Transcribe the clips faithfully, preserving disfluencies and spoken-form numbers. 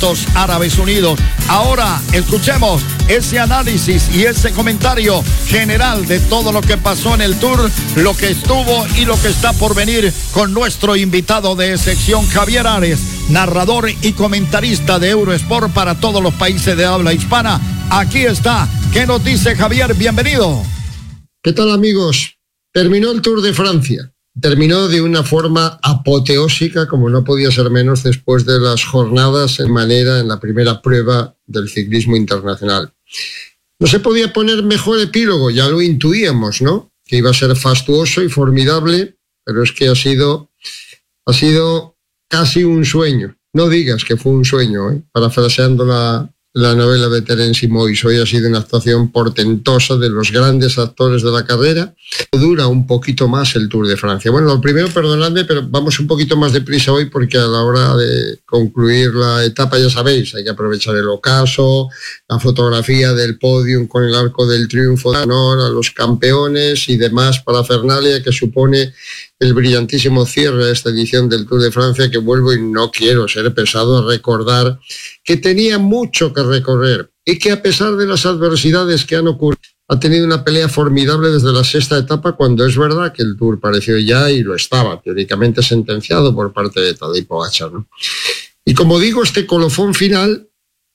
Emiratos Árabes Unidos. Ahora escuchemos ese análisis y ese comentario general de todo lo que pasó en el Tour, lo que estuvo y lo que está por venir con nuestro invitado de sección, Javier Ares, narrador y comentarista de Eurosport para todos los países de habla hispana. Aquí está. ¿Qué nos dice Javier? Bienvenido. ¿Qué tal, amigos? Terminó el Tour de Francia. Terminó de una forma apoteósica, como no podía ser menos, después de las jornadas en manera en la primera prueba del ciclismo internacional. No se podía poner mejor epílogo, ya lo intuíamos, ¿no? Que iba a ser fastuoso y formidable, pero es que ha sido, ha sido casi un sueño. No digas que fue un sueño, ¿eh? Parafraseando la, la novela de Terence Moix. Hoy ha sido una actuación portentosa de los grandes actores de la carrera. Dura un poquito más el Tour de Francia. Bueno, lo primero, perdonadme, pero vamos un poquito más deprisa hoy porque a la hora de concluir la etapa, ya sabéis, hay que aprovechar el ocaso, la fotografía del podium con el arco del triunfo de honor a los campeones y demás parafernalia que supone el brillantísimo cierre de esta edición del Tour de Francia, que vuelvo y no quiero ser pesado a recordar que tenía mucho que recorrer y que a pesar de las adversidades que han ocurrido, ha tenido una pelea formidable desde la sexta etapa, cuando es verdad que el Tour pareció ya, y lo estaba, teóricamente sentenciado por parte de Tadej Pogačar, ¿no? Y como digo, este colofón final,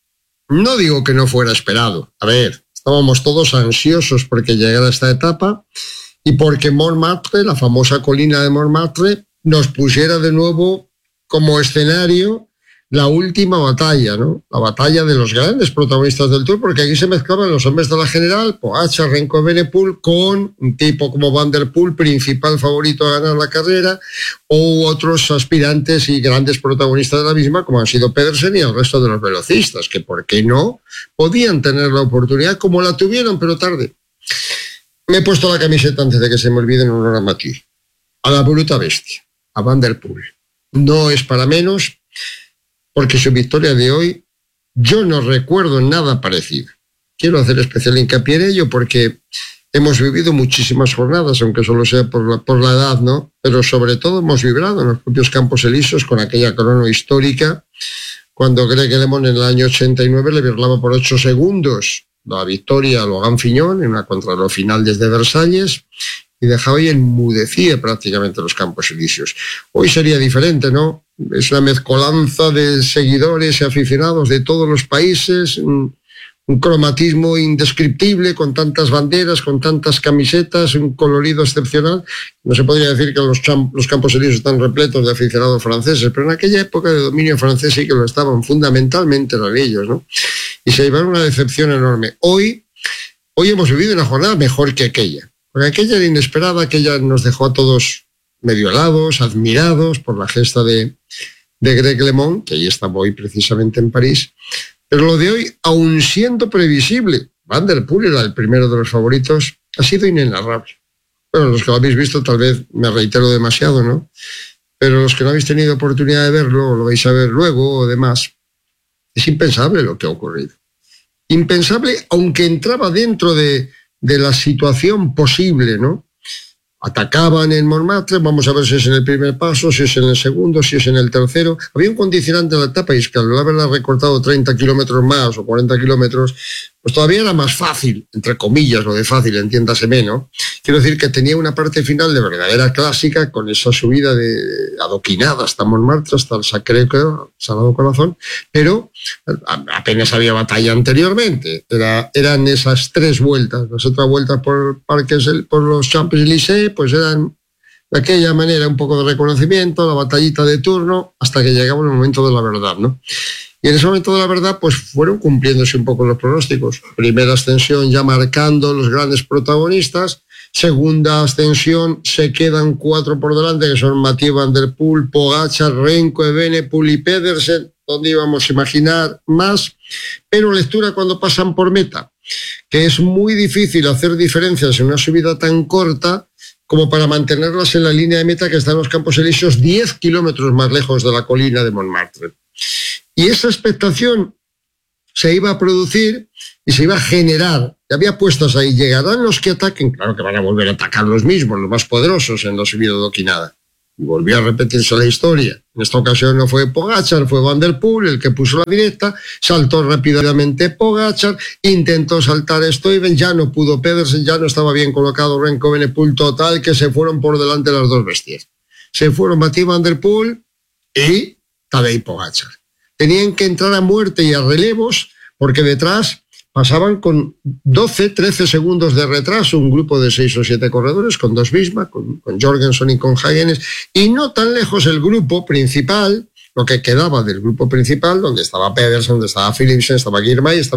no digo que no fuera esperado. A ver, estábamos todos ansiosos porque llegara esta etapa y porque Montmartre, la famosa colina de Montmartre, nos pusiera de nuevo como escenario la última batalla, ¿no? La batalla de los grandes protagonistas del Tour, porque aquí se mezclaban los hombres de la general, Pogačar, Renko, Evenepoel, con un tipo como Van der Poel, principal favorito a ganar la carrera, o otros aspirantes y grandes protagonistas de la misma, como han sido Pedersen y el resto de los velocistas, que por qué no podían tener la oportunidad, como la tuvieron, pero tarde. Me he puesto la camiseta antes de que se me olvide en honor a Mathieu, a la bruta bestia, a Van der Poel. No es para menos, porque su victoria de hoy yo no recuerdo nada parecido. Quiero hacer especial hincapié en ello porque hemos vivido muchísimas jornadas, aunque solo sea por la, por la edad, ¿no? Pero sobre todo hemos vibrado en los propios Campos Elíseos con aquella crono histórica, cuando Greg LeMond en el año ochenta y nueve le birlaba por ocho segundos la victoria a Logan Fignon en una contrarreloj final desde Versalles, y dejaba y enmudecía prácticamente los Campos Elíseos. Hoy sería diferente, ¿no? Es una mezcolanza de seguidores y aficionados de todos los países, un, un cromatismo indescriptible, con tantas banderas, con tantas camisetas, un colorido excepcional. No se podría decir que los, los Campos Elíseos están repletos de aficionados franceses, pero en aquella época de dominio francés sí que lo estaban, fundamentalmente eran ellos, ¿no? Y se llevaron una decepción enorme. Hoy, hoy hemos vivido una jornada mejor que aquella. Porque aquella era inesperada, aquella nos dejó a todos medio helados, admirados por la gesta de, de Greg LeMond, que ahí estaba hoy precisamente en París. Pero lo de hoy, aun siendo previsible, Van der Poel era el primero de los favoritos, ha sido inenarrable. Bueno, los que lo habéis visto tal vez me reitero demasiado, ¿no? Pero los que no habéis tenido oportunidad de verlo, o lo vais a ver luego o demás, es impensable lo que ha ocurrido. Impensable, aunque entraba dentro de de la situación posible, ¿no? Atacaban en Montmartre, vamos a ver si es en el primer paso, si es en el segundo, si es en el tercero. Había un condicionante de la etapa, y es que al haberla recortado treinta kilómetros más o cuarenta kilómetros, pues todavía era más fácil, entre comillas, lo de fácil, entiéndaseme, ¿no? Quiero decir que tenía una parte final de verdadera clásica, con esa subida de adoquinada hasta Montmartre, hasta el Sacré-Cœur, Sagrado Corazón, pero apenas había batalla anteriormente. Era, eran esas tres vueltas. Las otras vueltas por, parques, por los Champs-Élysées, pues eran de aquella manera un poco de reconocimiento, la batallita de turno, hasta que llegaba el momento de la verdad, ¿no? Y en ese momento de la verdad, pues fueron cumpliéndose un poco los pronósticos. Primera ascensión ya marcando los grandes protagonistas. Segunda ascensión, se quedan cuatro por delante, que son Mathieu Van der Poel, Pogačar, Renko, Evenepoel y Pedersen. ¿Dónde íbamos a imaginar más? Pero lectura cuando pasan por meta, que es muy difícil hacer diferencias en una subida tan corta como para mantenerlas en la línea de meta, que está en los Campos Elíseos, diez kilómetros más lejos de la colina de Montmartre. Y esa expectación se iba a producir y se iba a generar. Ya había puestos ahí, llegarán los que ataquen, claro que van a volver a atacar los mismos, los más poderosos en la subida adoquinada. volvió a repetirse la historia. En esta ocasión no fue Pogačar, fue Van der Poel el que puso la directa, saltó rápidamente Pogačar, intentó saltar Stuyven, ya no pudo Pedersen, ya no estaba bien colocado Remco Evenepoel, total que se fueron por delante las dos bestias. Se fueron Mathieu Van der Poel y Tadej Pogačar. Tenían que entrar a muerte y a relevos porque detrás pasaban con doce, trece segundos de retraso un grupo de seis o siete corredores, con dos Visma, con, con Jorgensen y con Hagenes, y no tan lejos el grupo principal, lo que quedaba del grupo principal, donde estaba Pedersen, donde estaba Philipsen, estaba Girmay, estaba